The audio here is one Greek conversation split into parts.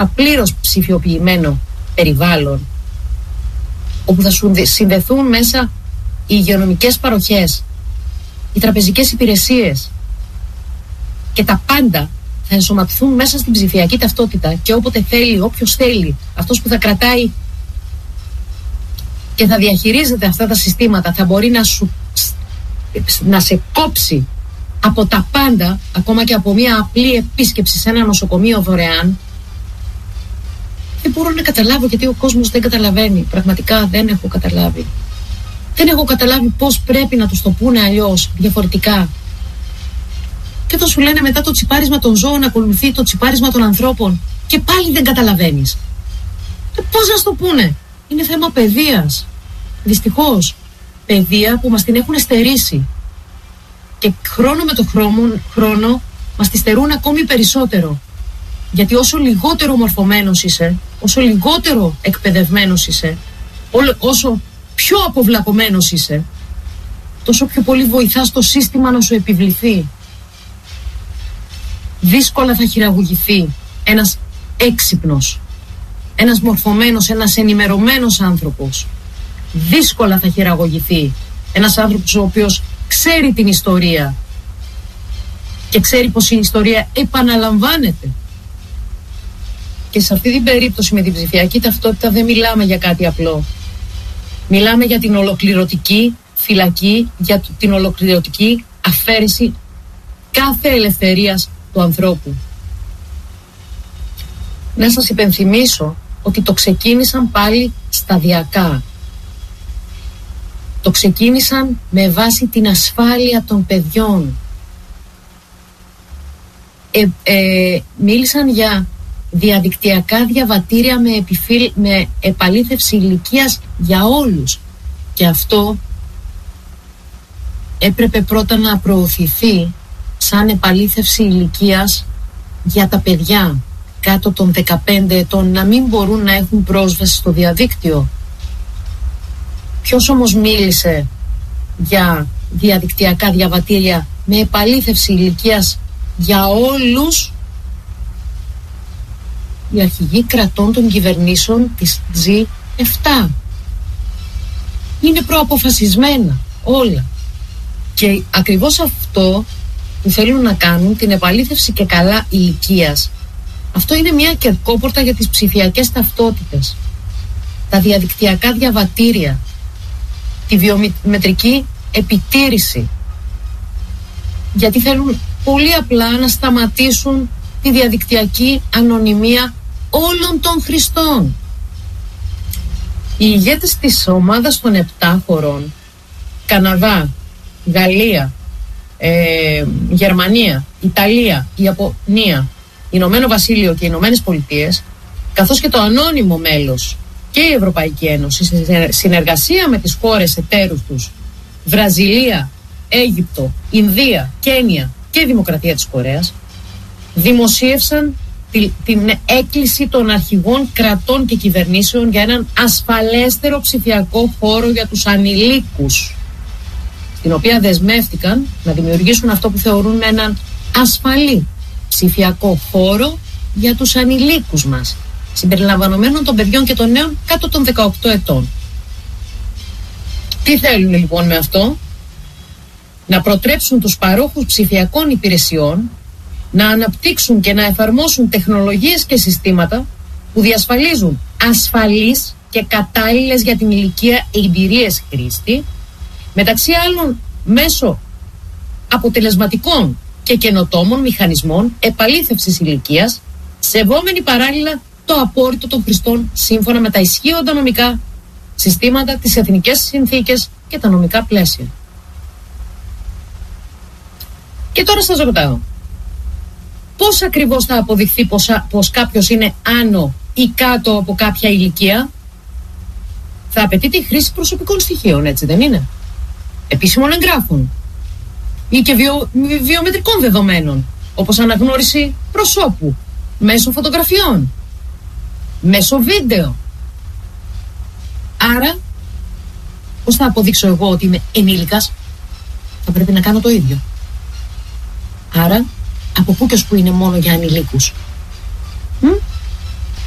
απλήρως ψηφιοποιημένο περιβάλλον, όπου θα σου συνδεθούν μέσα οι υγειονομικές παροχές, οι τραπεζικές υπηρεσίες και τα πάντα θα ενσωματωθούν μέσα στην ψηφιακή ταυτότητα, και όποτε θέλει, όποιος θέλει, αυτός που θα κρατάει και θα διαχειρίζεται αυτά τα συστήματα θα μπορεί να σε κόψει από τα πάντα, ακόμα και από μια απλή επίσκεψη σε ένα νοσοκομείο δωρεάν. Δεν μπορώ να καταλάβω γιατί ο κόσμος δεν καταλαβαίνει. Πραγματικά δεν έχω καταλάβει. Δεν έχω καταλάβει πώς πρέπει να τους το πούνε αλλιώς, διαφορετικά. Και όταν σου λένε μετά το τσιπάρισμα των ζώων ακολουθεί το τσιπάρισμα των ανθρώπων, και πάλι δεν καταλαβαίνεις. Πώς να σου το πούνε? Είναι θέμα παιδείας. Δυστυχώς. Παιδεία που μας την έχουν στερήσει. Και χρόνο με το χρόνο μας τη στερούν ακόμη περισσότερο. Γιατί όσο λιγότερο μορφωμένος είσαι, όσο λιγότερο εκπαιδευμένος είσαι, όσο πιο αποβλακωμένος είσαι, τόσο πιο πολύ βοηθάς το σύστημα να σου επιβληθεί. Δύσκολα θα χειραγωγηθεί ένας έξυπνος, ένας μορφωμένος, ένας ενημερωμένος άνθρωπος. Δύσκολα θα χειραγωγηθεί ένας άνθρωπος ο οποίος ξέρει την ιστορία και ξέρει πως η ιστορία επαναλαμβάνεται. Και σε αυτή την περίπτωση με την ψηφιακή ταυτότητα δεν μιλάμε για κάτι απλό. Μιλάμε για την ολοκληρωτική φυλακή, για την ολοκληρωτική αφαίρεση κάθε ελευθερίας του ανθρώπου. Να σας υπενθυμίσω ότι το ξεκίνησαν πάλι σταδιακά. Το ξεκίνησαν με βάση την ασφάλεια των παιδιών. Μίλησαν για διαδικτυακά διαβατήρια με επαλήθευση ηλικίας για όλους. Και αυτό έπρεπε πρώτα να προωθηθεί σαν επαλήθευση ηλικίας για τα παιδιά κάτω των 15 ετών, να μην μπορούν να έχουν πρόσβαση στο διαδίκτυο. Ποιος όμως μίλησε για διαδικτυακά διαβατήρια με επαλήθευση ηλικίας για όλους? Οι αρχηγοί κρατών των κυβερνήσεων της G7. Είναι προαποφασισμένα όλα. Και ακριβώς αυτό που θέλουν να κάνουν, την επαλήθευση και καλά ηλικίας, αυτό είναι μια κερκόπορτα για τις ψηφιακές ταυτότητες. Τα διαδικτυακά διαβατήρια, τη βιομετρική επιτήρηση. Γιατί θέλουν πολύ απλά να σταματήσουν τη διαδικτυακή ανωνυμία όλων των χρηστών. Οι ηγέτες της ομάδας των 7 χωρών, Καναδά, Γαλλία, Γερμανία, Ιταλία, Ιαπωνία, Ηνωμένο Βασίλειο και οι Ηνωμένες Πολιτείες, καθώς και το ανώνυμο μέλος και η Ευρωπαϊκή Ένωση, σε συνεργασία με τις χώρες εταίρους τους, Βραζιλία, Αίγυπτο, Ινδία, Κένια και Δημοκρατία της Κορέας, δημοσίευσαν την έκκληση των αρχηγών κρατών και κυβερνήσεων για έναν ασφαλέστερο ψηφιακό χώρο για τους ανηλίκους, στην οποία δεσμεύτηκαν να δημιουργήσουν αυτό που θεωρούν έναν ασφαλή ψηφιακό χώρο για τους ανηλίκους μας, συμπεριλαμβανομένων των παιδιών και των νέων κάτω των 18 ετών. Τι θέλουν λοιπόν με αυτό? Να προτρέψουν τους παρόχους ψηφιακών υπηρεσιών να αναπτύξουν και να εφαρμόσουν τεχνολογίες και συστήματα που διασφαλίζουν ασφαλείς και κατάλληλες για την ηλικία εμπειρίες χρήστη, μεταξύ άλλων μέσω αποτελεσματικών και καινοτόμων μηχανισμών επαλήθευσης ηλικίας, σεβόμενοι παράλληλα το απόρριτο των χρηστών σύμφωνα με τα ισχύοντα νομικά συστήματα, τις εθνικές συνθήκες και τα νομικά πλαίσια. Και τώρα σας ρωτάω, πώς ακριβώς θα αποδειχθεί πως κάποιος είναι άνω ή κάτω από κάποια ηλικία? Θα απαιτείται η χρήση προσωπικών στοιχείων, έτσι δεν είναι? Επίσημων εγγράφων ή και βιομετρικών δεδομένων, όπως αναγνώριση προσώπου, μέσω φωτογραφιών, μέσω βίντεο. Άρα, πώς θα αποδείξω εγώ ότι είμαι ενήλικας? Θα πρέπει να κάνω το ίδιο. Άρα, από πού και ως πού είναι μόνο για ανηλίκους?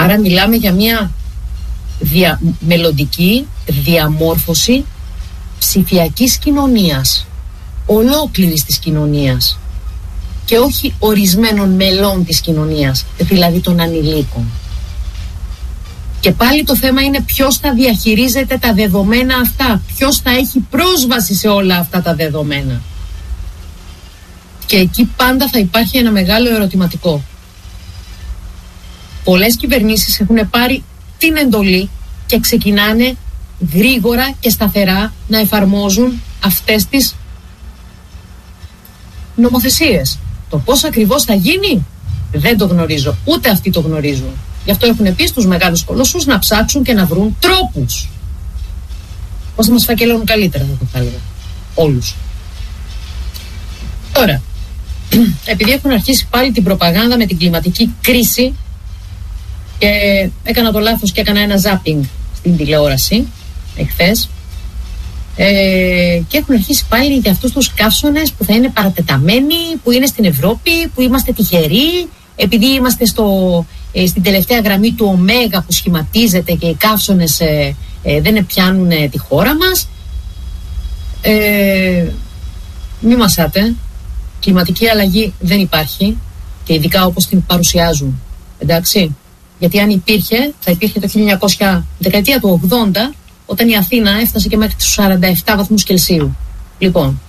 Άρα μιλάμε για μια μελλοντική διαμόρφωση ψηφιακής κοινωνίας, ολόκληρης της κοινωνίας και όχι ορισμένων μελών της κοινωνίας, δηλαδή των ανηλίκων. Και πάλι το θέμα είναι ποιος θα διαχειρίζεται τα δεδομένα αυτά, ποιος θα έχει πρόσβαση σε όλα αυτά τα δεδομένα. Και εκεί πάντα θα υπάρχει ένα μεγάλο ερωτηματικό. Πολλές κυβερνήσεις έχουν πάρει την εντολή και ξεκινάνε γρήγορα και σταθερά να εφαρμόζουν αυτές τις νομοθεσίες. Το πώς ακριβώς θα γίνει δεν το γνωρίζω, ούτε αυτοί το γνωρίζουν. Γι' αυτό έχουν πει στους μεγάλους κολοσσούς να ψάξουν και να βρουν τρόπους. Πώς θα μας φακελώνουν καλύτερα, θα έλεγα. Όλους. Τώρα, επειδή έχουν αρχίσει πάλι την προπαγάνδα με την κλιματική κρίση και έκανα το λάθος και έκανα ένα ζάπινγκ στην τηλεόραση εχθές και έχουν αρχίσει πάλι για αυτούς τους καύσονες που θα είναι παρατεταμένοι, που είναι στην Ευρώπη, που είμαστε τυχεροί επειδή είμαστε στην τελευταία γραμμή του ωμέγα που σχηματίζεται και οι καύσονες δεν πιάνουν τη χώρα μας. Μη μασάτε, κλιματική αλλαγή δεν υπάρχει και ειδικά όπως την παρουσιάζουν, εντάξει, γιατί αν υπήρχε θα υπήρχε το 1900, δεκαετία του 80, όταν η Αθήνα έφτασε και μέχρι τους 47 βαθμούς Κελσίου. Λοιπόν,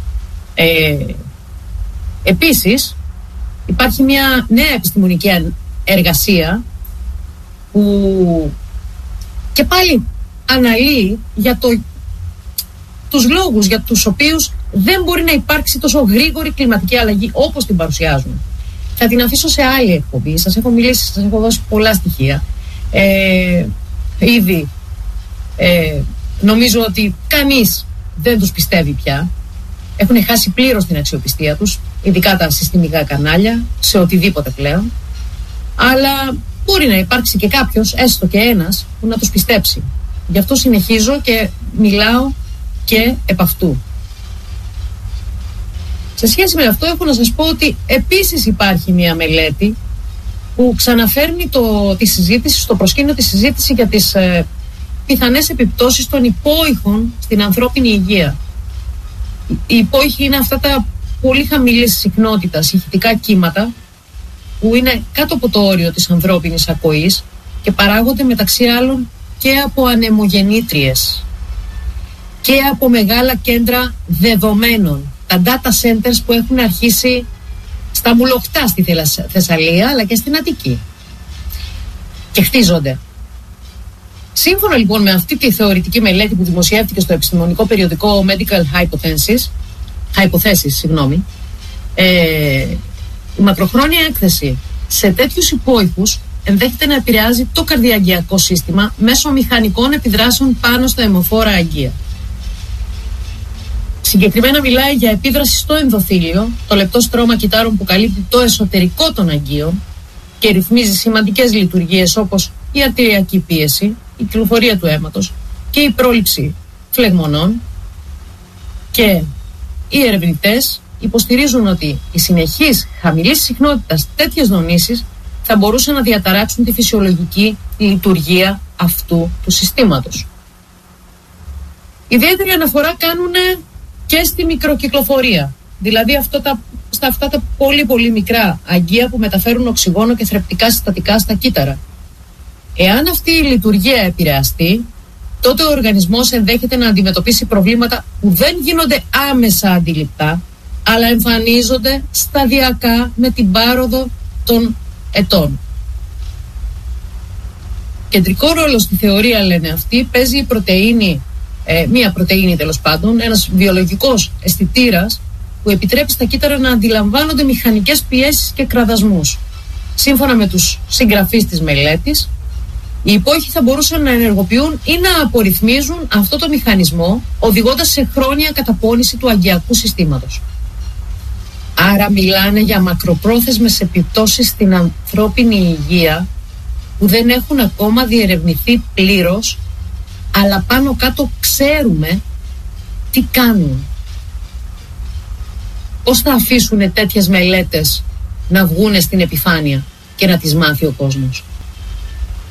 επίσης υπάρχει μια νέα επιστημονική εργασία που και πάλι αναλύει για τους λόγους για τους οποίους δεν μπορεί να υπάρξει τόσο γρήγορη κλιματική αλλαγή όπως την παρουσιάζουν. Θα την αφήσω σε άλλη εκπομπή. Σας έχω μιλήσει, σας έχω δώσει πολλά στοιχεία. Ήδη νομίζω ότι κανείς δεν τους πιστεύει πια. Έχουν χάσει πλήρως την αξιοπιστία τους, ειδικά τα συστημικά κανάλια, σε οτιδήποτε πλέον. Αλλά μπορεί να υπάρξει και κάποιος, έστω και ένας, που να τους πιστέψει. Γι' αυτό συνεχίζω και μιλάω και επ' αυτού. Σε σχέση με αυτό έχω να σας πω ότι επίσης υπάρχει μια μελέτη που ξαναφέρνει τη συζήτηση, στο προσκήνιο τη συζήτηση για τις πιθανές επιπτώσεις των υπόϊχων στην ανθρώπινη υγεία. Οι υπόϊχοι είναι αυτά τα πολύ χαμηλής συχνότητας ηχητικά κύματα που είναι κάτω από το όριο της ανθρώπινης ακοής και παράγονται μεταξύ άλλων και από ανεμογεννήτριες και από μεγάλα κέντρα δεδομένων, τα data centers που έχουν αρχίσει στα Μουλοχτά στη Θεσσαλία αλλά και στην Αττική και χτίζονται. Σύμφωνα λοιπόν με αυτή τη θεωρητική μελέτη που δημοσιεύτηκε στο επιστημονικό περιοδικό Medical Hypothesis, η μακροχρόνια έκθεση σε τέτοιους υπόϊχους ενδέχεται να επηρεάζει το καρδιαγγειακό σύστημα μέσω μηχανικών επιδράσεων πάνω στα αιμοφόρα αγγεία. Συγκεκριμένα μιλάει για επίδραση στο ενδοθήλιο, το λεπτό στρώμα κυτάρων που καλύπτει το εσωτερικό των αγγείων και ρυθμίζει σημαντικές λειτουργίες όπως η αρτηριακή πίεση, η κυκλοφορία του αίματος και η πρόληψη φλεγμονών. Και οι ερευνητές υποστηρίζουν ότι οι συνεχείς χαμηλής συχνότητας τέτοιες δονήσεις θα μπορούσαν να διαταράξουν τη φυσιολογική λειτουργία αυτού του συστήματος. Ιδιαίτερη αναφορά κάνουν και στη μικροκυκλοφορία, δηλαδή αυτά τα πολύ πολύ μικρά αγγεία που μεταφέρουν οξυγόνο και θρεπτικά συστατικά στα κύτταρα. Εάν αυτή η λειτουργία επηρεαστεί, τότε ο οργανισμός ενδέχεται να αντιμετωπίσει προβλήματα που δεν γίνονται άμεσα αντιληπτά, αλλά εμφανίζονται σταδιακά με την πάροδο των ετών. Κεντρικό ρόλο στη θεωρία, λένε αυτοί, παίζει η πρωτεΐνη, μία πρωτεΐνη τέλος πάντων, ένας βιολογικός αισθητήρας που επιτρέπει στα κύτταρα να αντιλαμβάνονται μηχανικές πιέσεις και κραδασμούς. Σύμφωνα με τους συγγραφείς της μελέτης, οι υπόϊχοι θα μπορούσαν να ενεργοποιούν ή να απορριθμίζουν αυτό το μηχανισμό, οδηγώντας σε χρόνια καταπώνηση του αγγειακού συστήματος. Άρα μιλάνε για μακροπρόθεσμες επιπτώσεις στην ανθρώπινη υγεία που δεν έχουν ακόμα διερευνηθεί πλήρως, αλλά πάνω κάτω ξέρουμε τι κάνουν. Πώς θα αφήσουν τέτοιες μελέτες να βγούνε στην επιφάνεια και να τις μάθει ο κόσμος?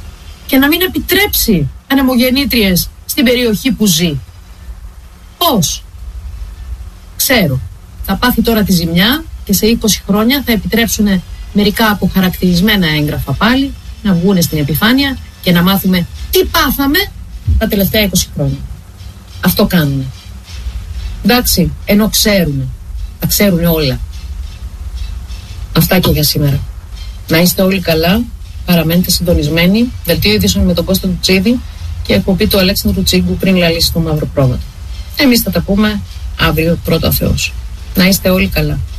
και να μην επιτρέψει ανεμογεννήτριες στην περιοχή που ζει. Πώς? Ξέρω. Θα πάθει τώρα τη ζημιά και σε 20 χρόνια θα επιτρέψουν μερικά αποχαρακτηρισμένα έγγραφα πάλι να βγουν στην επιφάνεια και να μάθουμε τι πάθαμε τα τελευταία 20 χρόνια. Αυτό κάνουν. Εντάξει, ενώ ξέρουν. Τα ξέρουν όλα. Αυτά και για σήμερα. Να είστε όλοι καλά, παραμένετε συντονισμένοι. Δελτίο ειδήσεων με τον Κώστα Τουτσίδη και εκπομπή του Αλέξανδρου Τσίγκου πριν λαλήσει το μαύρο πρόβατο. Εμείς θα τα πούμε αύριο, πρώτα Θεός. Να είστε όλοι καλά.